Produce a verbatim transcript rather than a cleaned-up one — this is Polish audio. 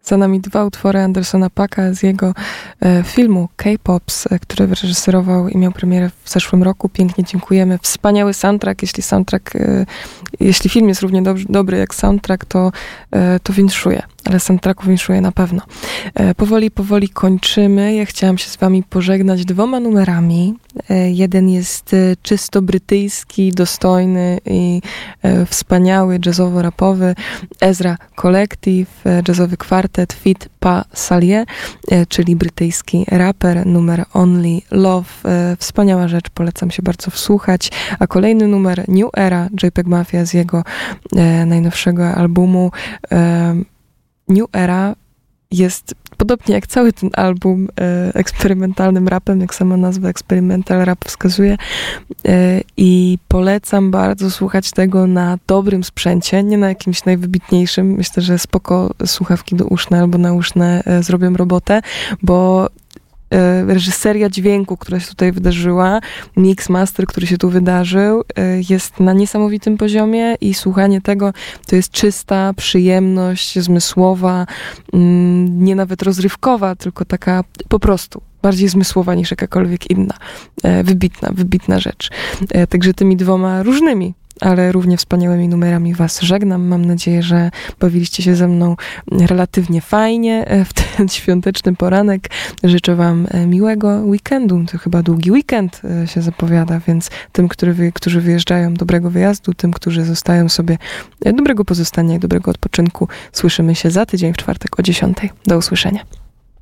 Za nami dwa utwory Andersona Paaka z jego e, filmu K-Pops, e, który wyreżyserował i miał premierę w zeszłym roku. Pięknie dziękujemy. Wspaniały soundtrack. Jeśli soundtrack, e, jeśli film jest równie dobry, dobry jak soundtrack, to, e, to winszuję. Ale soundtracku winszuję na pewno. E, powoli, powoli kończymy. Ja chciałam się z wami pożegnać dwoma numerami. E, jeden jest e, czysto brytyjski, dostojny i e, wspaniały, jazzowo-rapowy. Ezra Collective, e, jazzowy kwartet feat. Pa Salier, e, czyli brytyjski raper, numer Only Love. E, wspaniała rzecz, polecam się bardzo wsłuchać. A kolejny numer New Era, JPEG Mafia z jego e, najnowszego albumu. E, New Era jest, podobnie jak cały ten album, e, eksperymentalnym rapem, jak sama nazwa experimental rap wskazuje. E, I polecam bardzo słuchać tego na dobrym sprzęcie, nie na jakimś najwybitniejszym. Myślę, że spoko słuchawki douszne albo nauszne e, zrobią robotę, bo reżyseria dźwięku, która się tutaj wydarzyła, mix, master, który się tu wydarzył, jest na niesamowitym poziomie i słuchanie tego to jest czysta przyjemność zmysłowa, nie nawet rozrywkowa, tylko taka po prostu bardziej zmysłowa niż jakakolwiek inna. Wybitna, wybitna rzecz. Także tymi dwoma różnymi, ale równie wspaniałymi numerami was żegnam. Mam nadzieję, że bawiliście się ze mną relatywnie fajnie w ten świąteczny poranek. Życzę wam miłego weekendu. To chyba długi weekend się zapowiada, więc tym, który wy, którzy wyjeżdżają, dobrego wyjazdu, tym, którzy zostają sobie, dobrego pozostania i dobrego odpoczynku. Słyszymy się za tydzień w czwartek o dziesiątej. Do usłyszenia.